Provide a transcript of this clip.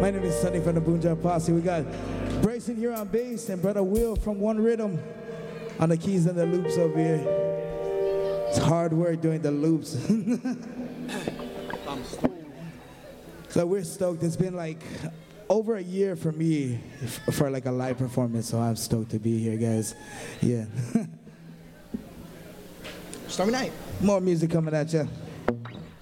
My name is Sonny from the Boonja Posse. We got Bryson here on bass and Brother Will from One Rhythm on the keys and the loops over here. It's hard work doing the loops. So we're stoked. It's been like over a year for me for like a live performance, so I'm stoked to be here, guys. Yeah. Stormy night. More music coming at you.